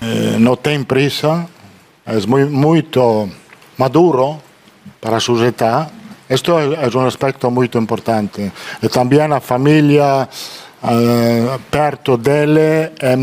no tiene prisa, es muy maduro para su edad. Esto es un aspecto muy importante. Y también la familia perto de él es